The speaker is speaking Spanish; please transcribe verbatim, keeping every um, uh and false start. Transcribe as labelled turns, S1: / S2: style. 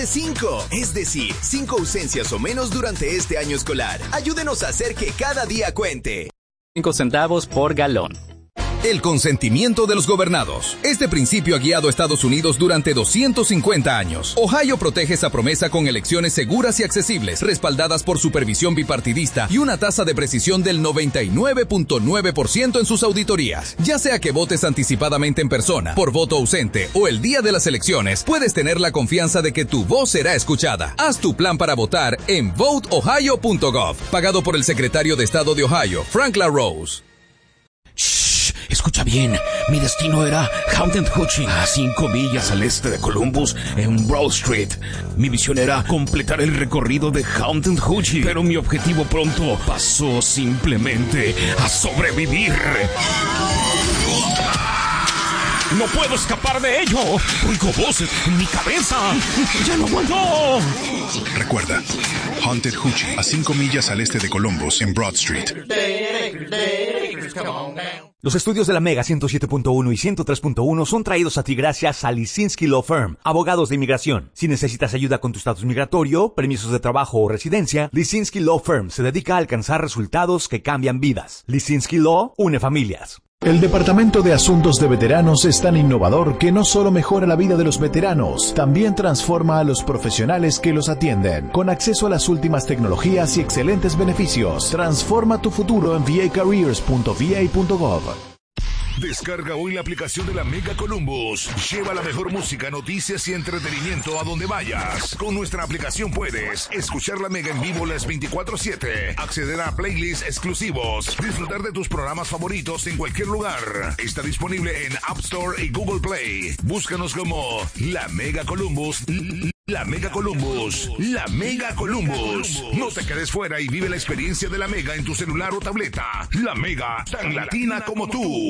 S1: cinco, es decir, cinco ausencias o menos durante este año escolar. Ayúdenos a hacer que cada día cuente.
S2: cinco centavos por galón.
S3: El consentimiento de los gobernados. Este principio ha guiado a Estados Unidos durante doscientos cincuenta años. Ohio protege esa promesa con elecciones seguras y accesibles, respaldadas por supervisión bipartidista y una tasa de precisión del noventa y nueve punto nueve por ciento en sus auditorías. Ya sea que votes anticipadamente en persona, por voto ausente o el día de las elecciones, puedes tener la confianza de que tu voz será escuchada. Haz tu plan para votar en vote ohio punto gov, pagado por el secretario de Estado de Ohio, Frank LaRose.
S4: Shh, escucha bien, mi destino era Haunted Hoochie, a cinco millas al este de Columbus, en Broad Street. Mi visión era completar el recorrido de Haunted Hoochie, pero mi objetivo pronto pasó simplemente a sobrevivir. ¡No puedo escapar de ello! ¡Oigo voces en mi cabeza! ¡Ya no aguanto!
S5: Recuerda, Haunted Hoochie, a cinco millas al este de Columbus, en Broad Street.
S6: Los estudios de la Mega ciento siete punto uno y ciento tres punto uno son traídos a ti gracias a Lisinski Law Firm, abogados de inmigración. Si necesitas ayuda con tu estatus migratorio, permisos de trabajo o residencia, Lisinski Law Firm se dedica a alcanzar resultados que cambian vidas. Lisinski Law une familias.
S7: El Departamento de Asuntos de Veteranos es tan innovador que no solo mejora la vida de los veteranos, también transforma a los profesionales que los atienden. Con acceso a las últimas tecnologías y excelentes beneficios, transforma tu futuro en v a careers punto v a punto gov.
S8: Descarga hoy la aplicación de la Mega Columbus. Lleva la mejor música, noticias y entretenimiento a donde vayas. Con nuestra aplicación puedes escuchar la Mega en vivo las veinticuatro siete, acceder a playlists exclusivos, disfrutar de tus programas favoritos en cualquier lugar. Está disponible en App Store y Google Play. Búscanos como La Mega Columbus. La Mega Columbus. La Mega Columbus. No te quedes fuera y vive la experiencia de la Mega en tu celular o tableta. La Mega, tan latina como tú.